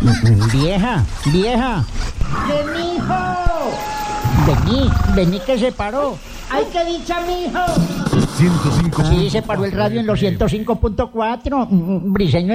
Vieja, vieja. ¡Que mijo! Vení que se paró. ¡Ay, qué dicha, mijo! 105. Sí, se paró el radio en los 105.4. Briseño